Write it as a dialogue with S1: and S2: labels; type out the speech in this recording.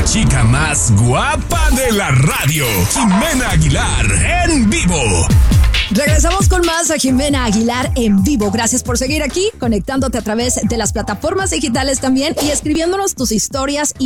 S1: chica más guapa de la radio, Ximena Aguilar, en vivo.
S2: Regresamos con más a Ximena Aguilar en vivo. Gracias por seguir aquí, conectándote a través de las plataformas digitales también y escribiéndonos tus historias y